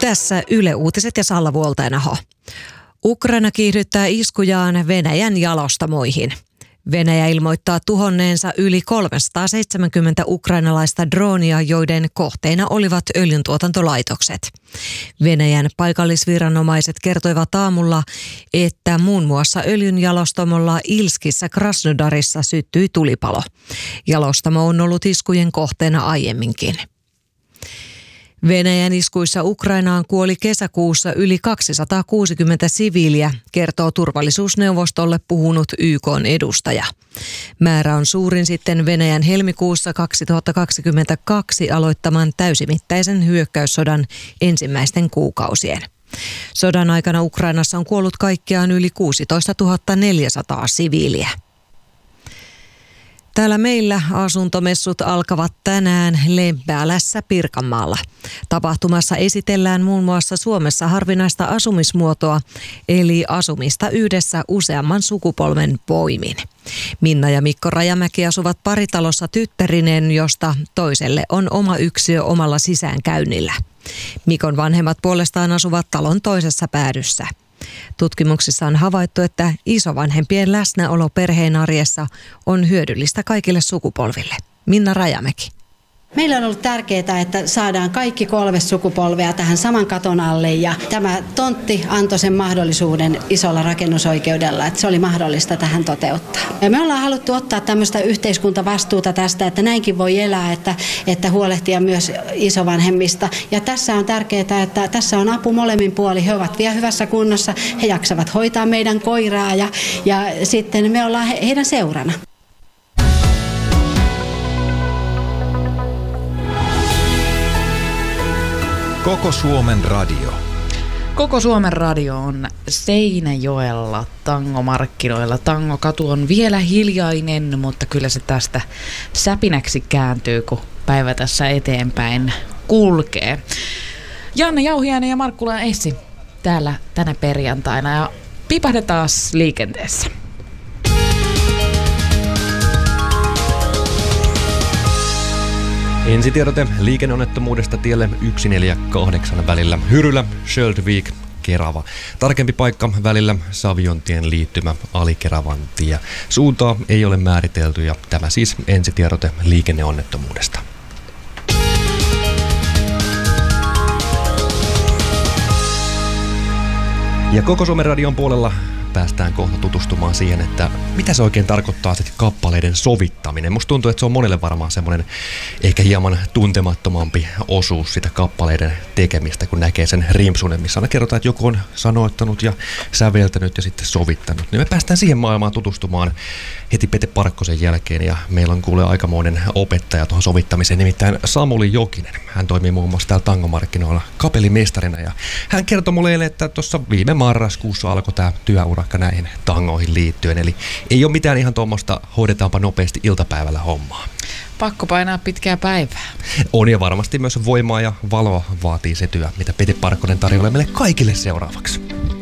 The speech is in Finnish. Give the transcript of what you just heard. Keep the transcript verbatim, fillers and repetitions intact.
Tässä Yle Uutiset ja Salla Vuolteenaho. Ukraina kiihdyttää iskujaan Venäjän jalostamoihin. Venäjä ilmoittaa tuhonneensa yli kolmesataaseitsemänkymmentä ukrainalaista droonia, joiden kohteina olivat öljyntuotantolaitokset. Venäjän paikallisviranomaiset kertoivat aamulla, että muun muassa öljynjalostamolla Ilskissä Krasnodarissa syttyi tulipalo. Jalostamo on ollut iskujen kohteena aiemminkin. Venäjän iskuissa Ukrainaan kuoli kesäkuussa yli kaksisataakuusikymmentä siviiliä, kertoo turvallisuusneuvostolle puhunut Y K:n edustaja. Määrä on suurin sitten Venäjän helmikuussa kaksituhattakaksikymmentäkaksi aloittaman täysimittaisen hyökkäyssodan ensimmäisten kuukausien. Sodan aikana Ukrainassa on kuollut kaikkiaan yli kuusitoistatuhatta neljäsataa siviiliä. Täällä meillä asuntomessut alkavat tänään Lempäälässä Pirkanmaalla. Tapahtumassa esitellään muun muassa Suomessa harvinaista asumismuotoa, eli asumista yhdessä useamman sukupolven voimin. Minna ja Mikko Rajamäki asuvat paritalossa tyttärineen, josta toiselle on oma yksiö omalla sisäänkäynnillä. Mikon vanhemmat puolestaan asuvat talon toisessa päädyssä. Tutkimuksissa on havaittu, että isovanhempien läsnäolo perheen arjessa on hyödyllistä kaikille sukupolville. Minna Rajamäki. Meillä on ollut tärkeää, että saadaan kaikki kolme sukupolvea tähän saman katon alle ja tämä tontti antoi sen mahdollisuuden isolla rakennusoikeudella, että se oli mahdollista tähän toteuttaa. Ja me ollaan haluttu ottaa tämmöistä yhteiskuntavastuuta tästä, että näinkin voi elää, että, että huolehtia myös isovanhemmista. Ja tässä on tärkeää, että tässä on apu molemmin puoli. He ovat vielä hyvässä kunnossa, he jaksavat hoitaa meidän koiraa ja, ja sitten me ollaan he, heidän seurana. Koko Suomen radio. Koko Suomen radio on Seinäjoella tangomarkkinoilla. Tangokatu on vielä hiljainen, mutta kyllä se tästä säpinäksi kääntyy, kun päivä tässä eteenpäin kulkee. Janne Jauhiainen ja Markkula Essi täällä tänä perjantaina ja pipahdetaan liikenteessä. Ensitiedote liikenneonnettomuudesta tielle yksi neljä kahdeksan välillä Hyrylä, Sköldvik, Kerava. Tarkempi paikka välillä Saviontien liittymä Alikeravan tie. Suuntaa ei ole määritelty ja tämä siis ensitiedote liikenneonnettomuudesta. Ja Koko Suomen radion puolella päästään kohta tutustumaan siihen, että mitä se oikein tarkoittaa se kappaleiden sovittaminen. Musta tuntuu, että se on monelle varmaan semmoinen ehkä hieman tuntemattomampi osuus sitä kappaleiden tekemistä, kun näkee sen rimpsunen, missä aina kerrotaan, että joku on sanoittanut ja säveltänyt ja sitten sovittanut. Niin me päästään siihen maailmaan tutustumaan heti Pete Parkkosen jälkeen ja meillä on kuule aikamoinen opettaja tuohon sovittamiseen, nimittäin Samuli Jokinen. Hän toimii muun muassa täällä tangomarkkinoilla kapellimestarina ja hän kertoi mulle, että tuossa viime marraskuussa alkoi tämä työura näihin tangoihin liittyen. Eli ei ole mitään ihan tuommoista hoidetaanpa nopeasti iltapäivällä hommaa. Pakko painaa pitkää päivää. On ja varmasti myös voimaa ja valoa vaatii se työ, mitä Pete Parkkonen tarjoaa meille kaikille seuraavaksi.